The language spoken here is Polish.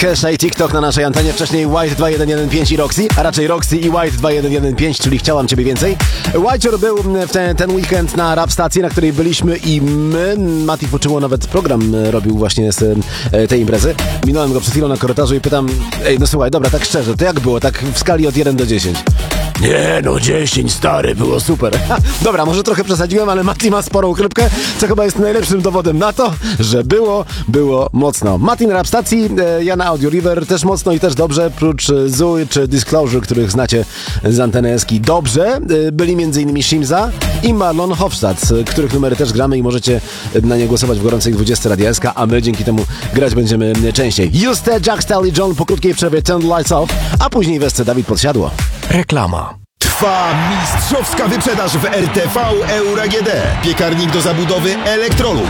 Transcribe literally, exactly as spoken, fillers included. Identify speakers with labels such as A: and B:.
A: Kesha i TikTok na naszej antenie, wcześniej White dwa jeden jeden pięć i Roxy, a raczej Roxy i White dwa jeden jeden pięć, czyli Chciałam Ciebie Więcej. White był w ten, ten weekend na rap stacji, na której byliśmy i my, Mati Fuczyło nawet program robił właśnie z tej imprezy. Minąłem go przed chwilą na korytarzu i pytam, ej no słuchaj, dobra, tak szczerze, to jak było, tak w skali od jeden do dziesięciu? Nie no, dziesięć, stary, było super. Ha, dobra, może trochę przesadziłem, ale Mati ma sporą chrypkę, co chyba jest najlepszym dowodem na to, że było, było mocno. Mati na rap stacji, e, ja na Audio River, też mocno i też dobrze, prócz Zoo czy Disclosure, których znacie z anteny Eski dobrze, e, byli m.in. Shimza i Marlon Hofstadt, których numery też gramy i możecie na nie głosować w gorącej dwudziestce Radia S K, a my dzięki temu grać będziemy częściej. Juste, Jack Stall i John po krótkiej przerwie Turn the Lights Off, a później wesce Dawid Podsiadło.
B: Reklama.
C: Trwa mistrzowska wyprzedaż w R T V Euro A G D. Piekarnik do zabudowy Electrolux